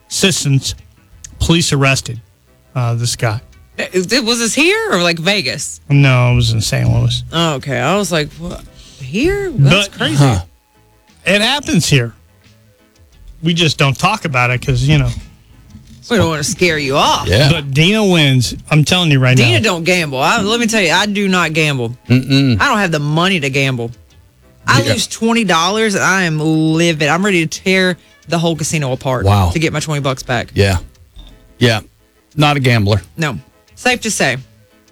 assistance, police arrested this guy. Was this here or like Vegas? No, it was in St. Louis. Oh, okay. I was like, what? Here? That's crazy. It happens here. We just don't talk about it because, We don't want to scare you off. Yeah. But Dina wins. I'm telling you right now. Dina don't gamble. Let me tell you, I do not gamble. Mm-mm. I don't have the money to gamble. I lose $20 and I am livid. I'm ready to tear the whole casino apart to get my $20 back. Yeah. Yeah. Not a gambler. No. Safe to say.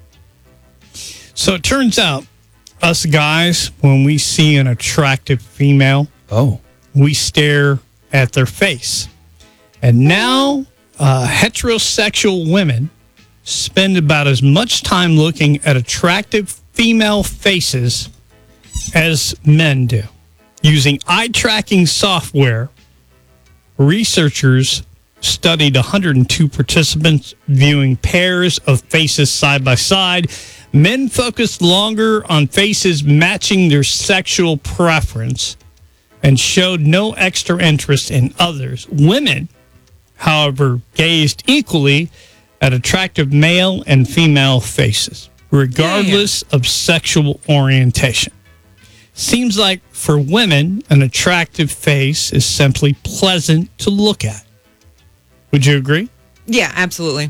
So it turns out, us guys, when we see an attractive female, we stare at their face. And now heterosexual women spend about as much time looking at attractive female faces as men do. Using eye-tracking software, researchers studied 102 participants viewing pairs of faces side by side. Men focused longer on faces matching their sexual preference and showed no extra interest in others. Women, however, gazed equally at attractive male and female faces, regardless of sexual orientation. Seems like for women, an attractive face is simply pleasant to look at. Would you agree? Yeah, absolutely.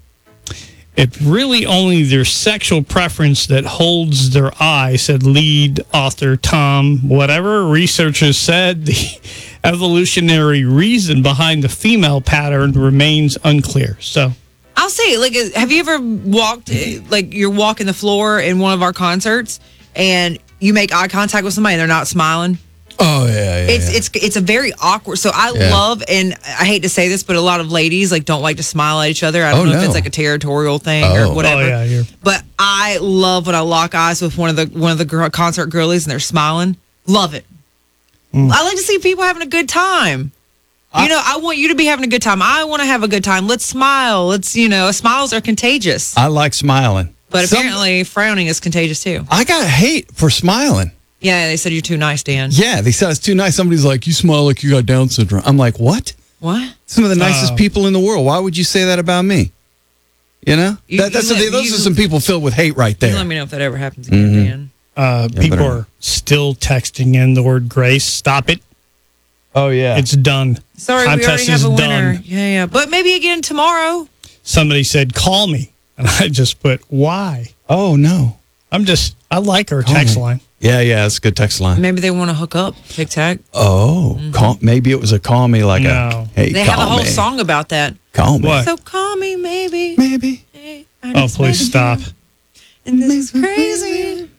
It's really only their sexual preference that holds their eye, said lead author Tom whatever. Researchers said the evolutionary reason behind the female pattern remains unclear. So I'll say, like, have you ever walked, like, you're walking the floor in one of our concerts and you make eye contact with somebody and they're not smiling? Oh, yeah. It's a very awkward. So I love, and I hate to say this, but a lot of ladies don't like to smile at each other. I don't know if it's like a territorial thing or whatever. Oh, yeah, but I love when I lock eyes with one of the concert girlies and they're smiling. Love it. I like to see people having a good time. I want you to be having a good time. I want to have a good time. Let's smile. Smiles are contagious. I like smiling. But apparently frowning is contagious too. I got hate for smiling. Yeah, they said you're too nice, Dan. Yeah, they said it's too nice. Somebody's like, you smile like you got Down syndrome. I'm like, what? What? Some of the nicest people in the world. Why would you say that about me? Those are some people filled with hate right there. Let me know if that ever happens again, Dan. People are still texting in the word grace. Stop it. Oh, yeah. It's done. Sorry, we already have a winner. Yeah. But maybe again tomorrow. Somebody said, call me. And I just put, why? Oh, no. I like our text line. Yeah, it's a good text line. Maybe they want to hook up, Tic Tac. Oh, maybe it was a call me like a, hey, they have a whole song about that. Call me. What? So call me, maybe. Maybe. Hey, Oh, please stop. And this is crazy.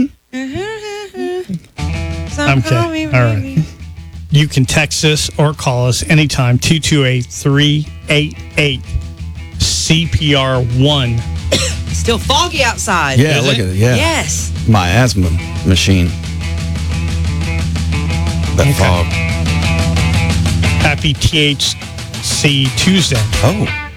So call me, All right. You can text us or call us anytime, 228-388 CPR1. Still foggy outside. Yeah, look at it. Yeah. Yes. My asthma machine. That fog. Happy THC Tuesday. Oh.